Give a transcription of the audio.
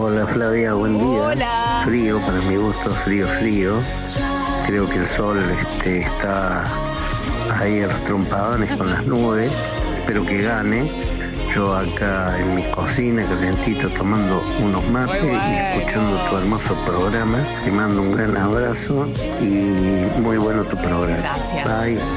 Hola Flavia, buen día. Hola. Frío, para mi gusto, frío, frío. Creo que el sol está ahí a los trompadones con las nubes. Espero que gane. Yo acá en mi cocina, calentito, tomando unos mates y escuchando tu hermoso programa. Te mando un gran abrazo y muy bueno tu programa. Gracias. Bye.